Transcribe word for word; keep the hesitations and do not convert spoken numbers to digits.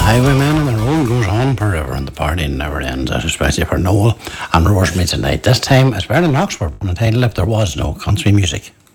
Highwayman and the road goes on forever and the party never ends, especially for Noel and Rosemary tonight. This time it's better than Oxford, on the title If There Was No Country Music.